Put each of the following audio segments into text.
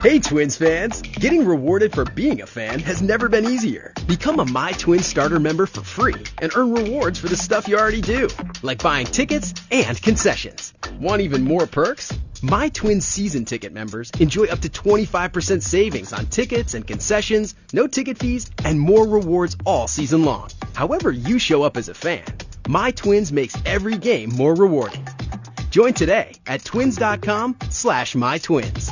Hey Twins fans! Getting rewarded for being a fan has never been easier. Become a My Twins starter member for free and earn rewards for the stuff you already do, like buying tickets and concessions. Want even more perks? My Twins season ticket members enjoy up to 25% savings on tickets and concessions, no ticket fees, and more rewards all season long. However you show up as a fan, My Twins makes every game more rewarding. Join today at twins.com/mytwins.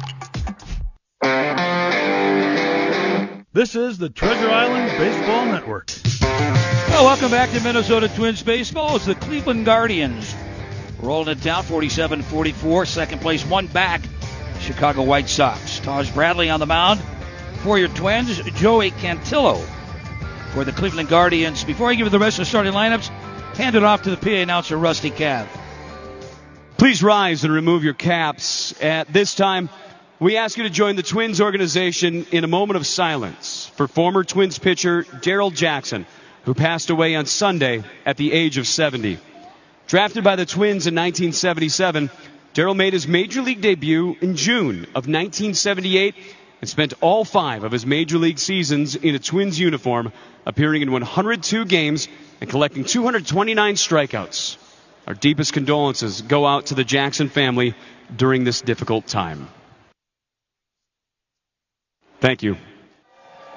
This is the Treasure Island Baseball Network. Well, welcome back to Minnesota Twins baseball. It's the Cleveland Guardians rolling it down 47-44. Second place, one back, Chicago White Sox. Taj Bradley on the mound for your Twins. Joey Cantillo for the Cleveland Guardians. Before I give you the rest of the starting lineups, hand it off to the PA announcer, Rusty Cav. Please rise and remove your caps. At this time, we ask you to join the Twins organization in a moment of silence for former Twins pitcher Darryl Jackson, who passed away on Sunday at the age of 70. Drafted by the Twins in 1977, Darryl made his major league debut in June of 1978 and spent all 5 of his major league seasons in a Twins uniform, appearing in 102 games and collecting 229 strikeouts. Our deepest condolences go out to the Jackson family during this difficult time. Thank you.